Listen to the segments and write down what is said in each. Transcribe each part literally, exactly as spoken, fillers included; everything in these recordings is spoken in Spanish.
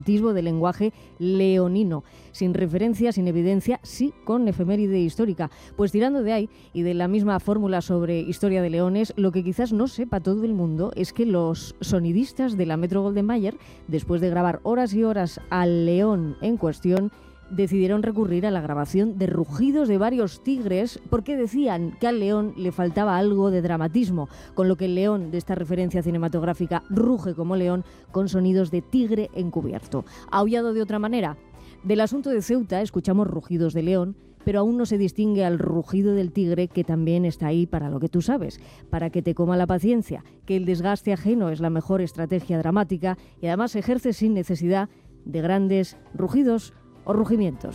del lenguaje leonino, sin referencia, sin evidencia, sí con efeméride histórica. Pues tirando de ahí y de la misma fórmula sobre historia de leones, lo que quizás no sepa todo el mundo es que los sonidistas de la Metro-Goldwyn-Mayer, después de grabar horas y horas al león en cuestión, decidieron recurrir a la grabación de rugidos de varios tigres porque decían que al león le faltaba algo de dramatismo, con lo que el león de esta referencia cinematográfica ruge como león con sonidos de tigre encubierto. ¿Aullado de otra manera? Del asunto de Ceuta escuchamos rugidos de león, pero aún no se distingue al rugido del tigre, que también está ahí para lo que tú sabes, para que te coma la paciencia, que el desgaste ajeno es la mejor estrategia dramática y además se ejerce sin necesidad de grandes rugidos o rugimientos.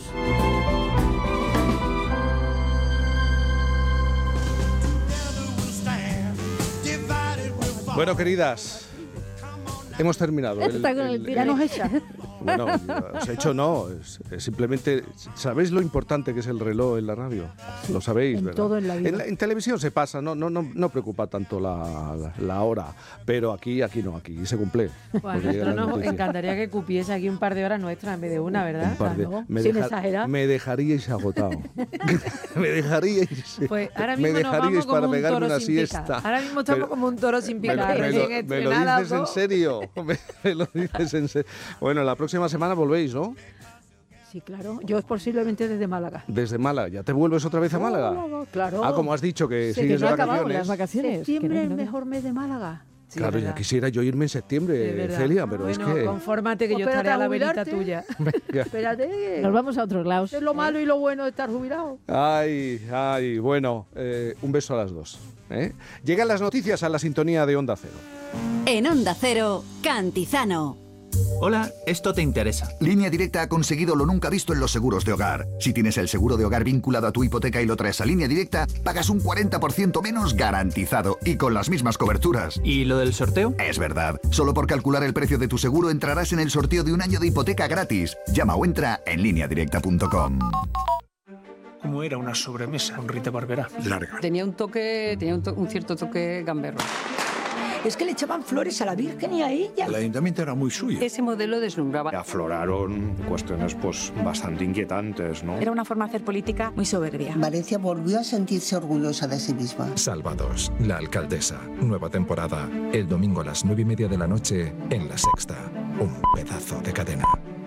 Bueno, queridas, hemos terminado. El, está con el, el, ya nos echa. Bueno, os he hecho no, es, es simplemente, ¿sabéis lo importante que es el reloj en la radio? Lo sabéis, en ¿verdad? Todo en la vida. En, la, en televisión se pasa, no, no, no, no preocupa tanto la, la, la hora, pero aquí, aquí no, aquí se cumple. Bueno, a nosotros nos encantaría que cupiese aquí un par de horas nuestras en vez de una, ¿verdad? Un par de, claro, me, sin deja, exagerar. me dejaríais agotado. me dejaríais, pues ahora mismo me nos dejaríais vamos como para un pegarme toro una sin siesta. picar. Ahora mismo estamos pero, como un toro sin picar. Me, me, lo, me lo dices en serio. Me, me lo dices en serio. Bueno, la próxima semana volvéis, ¿no? Sí, claro. Yo posiblemente desde Málaga. Desde Málaga. ¿Ya te vuelves otra vez a Málaga? No, no, no, claro. Ah, como has dicho que sí, sigues que no de vacaciones. Las vacaciones. Septiembre es el mejor mes de Málaga. Sí, claro, ya quisiera yo irme en septiembre, Celia, pero bueno, es que... confórmate que pues yo estaré a la velita tuya. Espérate. Nos vamos a otros lados. Es lo malo y lo bueno de estar jubilado. Ay, ay, bueno, eh, un beso a las dos. ¿eh? Llegan las noticias a la sintonía de Onda Cero. En Onda Cero, Cantizano. Hola, esto te interesa. Línea Directa ha conseguido lo nunca visto en los seguros de hogar. Si tienes el seguro de hogar vinculado a tu hipoteca y lo traes a Línea Directa, pagas un cuarenta por ciento menos garantizado y con las mismas coberturas. ¿Y lo del sorteo? Es verdad. Solo por calcular el precio de tu seguro entrarás en el sorteo de un año de hipoteca gratis. Llama o entra en línea directa punto com. Como era una sobremesa con Rita Barberá. Larga. Tenía un toque, tenía un, to- un cierto toque gamberro. Es que le echaban flores a la Virgen y a ella. El ayuntamiento era muy suyo. Ese modelo deslumbraba. Afloraron cuestiones pues bastante inquietantes, ¿no? Era una forma de hacer política muy soberbia. Valencia volvió a sentirse orgullosa de sí misma. Salvados, la alcaldesa. Nueva temporada. El domingo a las nueve y media de la noche en La Sexta. Un pedazo de cadena.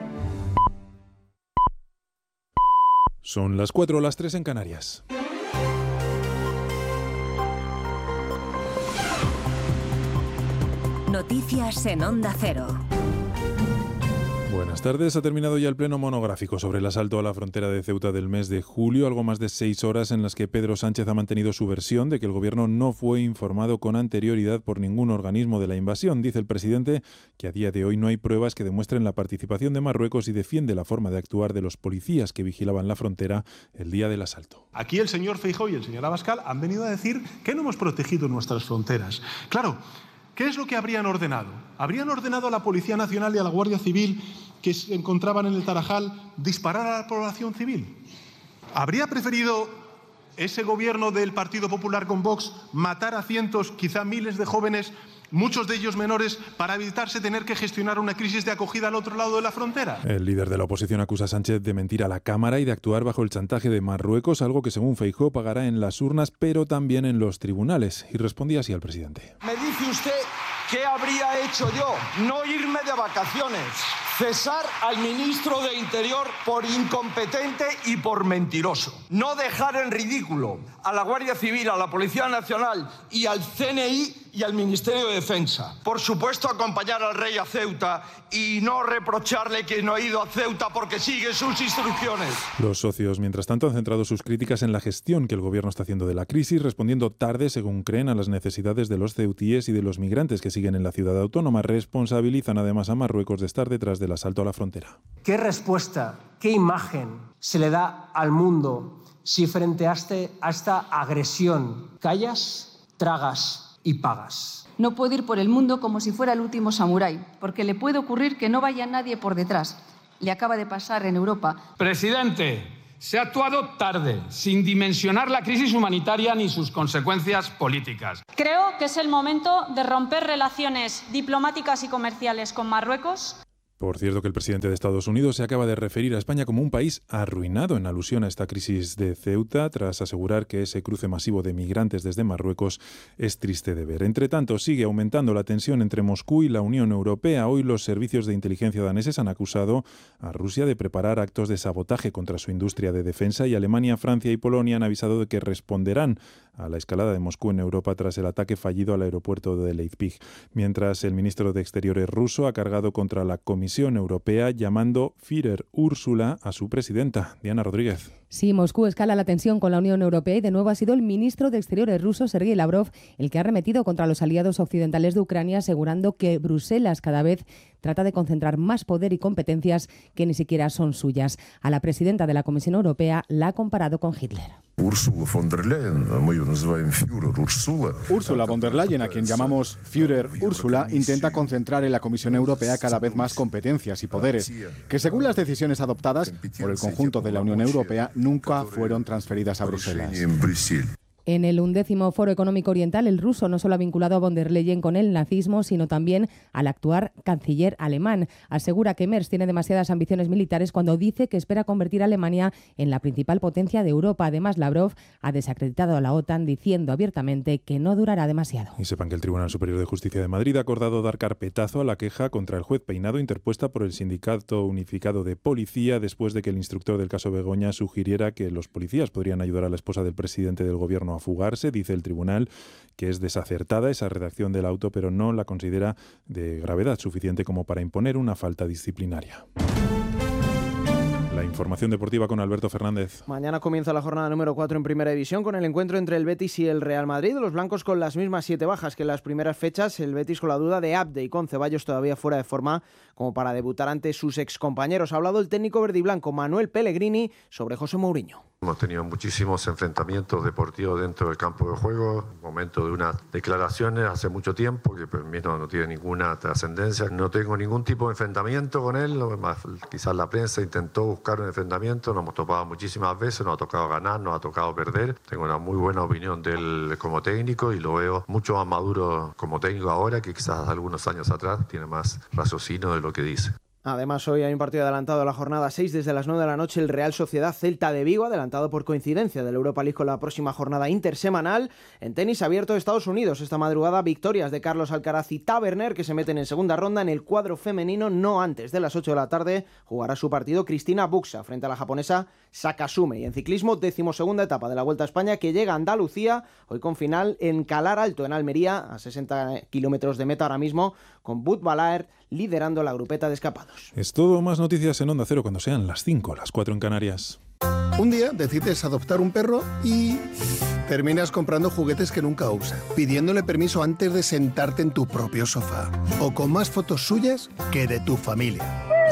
Son las cuatro o las tres en Canarias. Noticias en Onda Cero. Buenas tardes. Ha terminado ya el pleno monográfico sobre el asalto a la frontera de Ceuta del mes de julio, algo más de seis horas en las que Pedro Sánchez ha mantenido su versión de que el gobierno no fue informado con anterioridad por ningún organismo de la invasión. Dice el presidente que a día de hoy no hay pruebas que demuestren la participación de Marruecos y defiende la forma de actuar de los policías que vigilaban la frontera el día del asalto. Aquí el señor Feijóo y el señor Abascal han venido a decir que no hemos protegido nuestras fronteras. Claro, ¿qué es lo que habrían ordenado? ¿Habrían ordenado a la Policía Nacional y a la Guardia Civil que se encontraban en el Tarajal disparar a la población civil? ¿Habría preferido ese gobierno del Partido Popular con Vox matar a cientos, quizá miles de jóvenes, muchos de ellos menores, para evitarse tener que gestionar una crisis de acogida al otro lado de la frontera? El líder de la oposición acusa a Sánchez de mentir a la Cámara y de actuar bajo el chantaje de Marruecos, algo que según Feijóo pagará en las urnas, pero también en los tribunales. Y respondía así al presidente. Me dice usted qué habría hecho yo. No irme de vacaciones. Cesar al ministro de Interior por incompetente y por mentiroso. No dejar en ridículo a la Guardia Civil, a la Policía Nacional y al C N I y al Ministerio de Defensa. Por supuesto, acompañar al rey a Ceuta y no reprocharle que no ha ido a Ceuta porque sigue sus instrucciones. Los socios, mientras tanto, han centrado sus críticas en la gestión que el gobierno está haciendo de la crisis, respondiendo tarde, según creen, a las necesidades de los ceutíes y de los migrantes que siguen en la ciudad autónoma. Responsabilizan además a Marruecos de estar detrás del asalto a la frontera. ¿Qué respuesta, qué imagen se le da al mundo si frente a, este, a esta agresión callas, tragas y pagas? No puede ir por el mundo como si fuera el último samurái, porque le puede ocurrir que no vaya nadie por detrás. Le acaba de pasar en Europa. Presidente, se ha actuado tarde, sin dimensionar la crisis humanitaria ni sus consecuencias políticas. Creo que es el momento de romper relaciones diplomáticas y comerciales con Marruecos. Por cierto, que el presidente de Estados Unidos se acaba de referir a España como un país arruinado en alusión a esta crisis de Ceuta, tras asegurar que ese cruce masivo de migrantes desde Marruecos es triste de ver. Entre tanto, sigue aumentando la tensión entre Moscú y la Unión Europea. Hoy los servicios de inteligencia daneses han acusado a Rusia de preparar actos de sabotaje contra su industria de defensa y Alemania, Francia y Polonia han avisado de que responderán a la escalada de Moscú en Europa tras el ataque fallido al aeropuerto de Leipzig. Mientras el ministro de Exteriores ruso ha cargado contra la Comisión Europea llamando Führer Úrsula a su presidenta. Diana Rodríguez. Sí, Moscú escala la tensión con la Unión Europea y de nuevo ha sido el ministro de Exteriores ruso, Sergei Lavrov, el que ha arremetido contra los aliados occidentales de Ucrania, asegurando que Bruselas cada vez trata de concentrar más poder y competencias que ni siquiera son suyas. A la presidenta de la Comisión Europea la ha comparado con Hitler. Ursula von der Leyen, Ursula von der Leyen, a quien llamamos Führer Úrsula, intenta concentrar en la Comisión Europea cada vez más competencias y poderes, que según las decisiones adoptadas por el conjunto de la Unión Europea nunca fueron transferidas a Bruselas. En el undécimo Foro Económico Oriental, el ruso no solo ha vinculado a von der Leyen con el nazismo, sino también al actual canciller alemán. Asegura que Merz tiene demasiadas ambiciones militares cuando dice que espera convertir a Alemania en la principal potencia de Europa. Además, Lavrov ha desacreditado a la OTAN diciendo abiertamente que no durará demasiado. Y sepan que el Tribunal Superior de Justicia de Madrid ha acordado dar carpetazo a la queja contra el juez Peinado interpuesta por el Sindicato Unificado de Policía después de que el instructor del caso Begoña sugiriera que los policías podrían ayudar a la esposa del presidente del gobierno a fugarse. Dice el tribunal que es desacertada esa redacción del auto, pero no la considera de gravedad suficiente como para imponer una falta disciplinaria. La información deportiva con Alberto Fernández. Mañana comienza la jornada número cuatro en Primera División con el encuentro entre el Betis y el Real Madrid. Los blancos con las mismas siete bajas que en las primeras fechas. El Betis con la duda de Abde y con Ceballos todavía fuera de forma como para debutar ante sus excompañeros. Ha hablado el técnico verdiblanco Manuel Pellegrini sobre José Mourinho. Hemos tenido muchísimos enfrentamientos deportivos dentro del campo de juego, momento de unas declaraciones hace mucho tiempo que para mí no, no tiene ninguna trascendencia. No tengo ningún tipo de enfrentamiento con él, más, quizás la prensa intentó buscar un enfrentamiento, nos hemos topado muchísimas veces, nos ha tocado ganar, nos ha tocado perder. Tengo una muy buena opinión de él como técnico y lo veo mucho más maduro como técnico ahora que quizás algunos años atrás, tiene más raciocinio de lo que dice. Además, hoy hay un partido adelantado a la jornada seis desde las nueve de la noche, el Real Sociedad Celta de Vigo, adelantado por coincidencia del Europa League con la próxima jornada intersemanal. En tenis abierto de Estados Unidos, esta madrugada victorias de Carlos Alcaraz y Taberner, que se meten en segunda ronda. En el cuadro femenino, no antes de las ocho de la tarde, jugará su partido Cristina Buxa frente a la japonesa Sakasume. Y en ciclismo, decimosegunda etapa de la Vuelta a España, que llega a Andalucía, hoy con final en Calar Alto, en Almería, a sesenta kilómetros de meta ahora mismo, con Wout Balaert liderando la grupeta de escapados. Es todo, más noticias en Onda Cero cuando sean las cinco, las cuatro en Canarias. Un día decides adoptar un perro y terminas comprando juguetes que nunca usa, pidiéndole permiso antes de sentarte en tu propio sofá, o con más fotos suyas que de tu familia.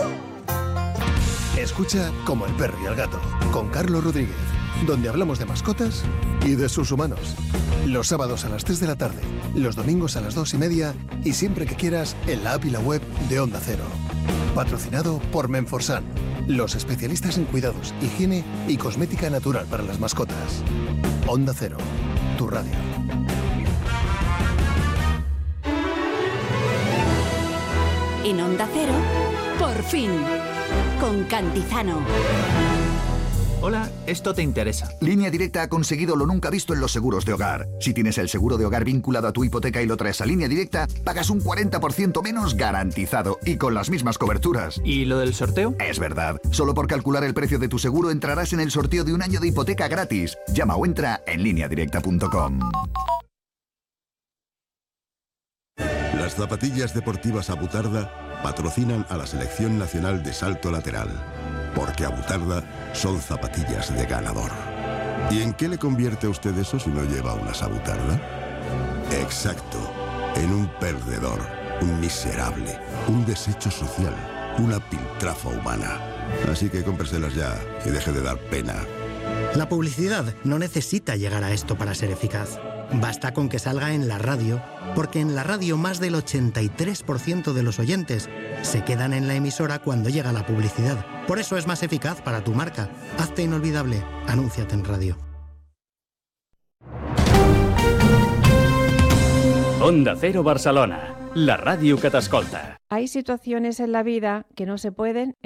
Escucha Como el perro y el gato, con Carlos Rodríguez, donde hablamos de mascotas y de sus humanos. Los sábados a las tres de la tarde, los domingos a las dos y media y siempre que quieras en la app y la web de Onda Cero. Patrocinado por Menforsan, los especialistas en cuidados, higiene y cosmética natural para las mascotas. Onda Cero, tu radio. En Onda Cero, por fin, con Cantizano. Hola, esto te interesa. Línea Directa ha conseguido lo nunca visto en los seguros de hogar. Si tienes el seguro de hogar vinculado a tu hipoteca y lo traes a Línea Directa, pagas un cuarenta por ciento menos garantizado y con las mismas coberturas. ¿Y lo del sorteo? Es verdad. Solo por calcular el precio de tu seguro entrarás en el sorteo de un año de hipoteca gratis. Llama o entra en línea directa punto com. Las zapatillas deportivas Abutarda patrocinan a la Selección Nacional de Salto Lateral. Porque Abutarda son zapatillas de ganador. ¿Y en qué le convierte a usted eso si no lleva unas Abutarda? Exacto, en un perdedor, un miserable, un desecho social, una piltrafa humana. Así que cómpreselas ya y deje de dar pena. La publicidad no necesita llegar a esto para ser eficaz. Basta con que salga en la radio, porque en la radio más del ochenta y tres por ciento de los oyentes se quedan en la emisora cuando llega la publicidad. Por eso es más eficaz para tu marca. Hazte inolvidable. Anúnciate en radio. Onda Cero Barcelona. la ràdio que t'escolta. Hay situaciones en la vida que no se pueden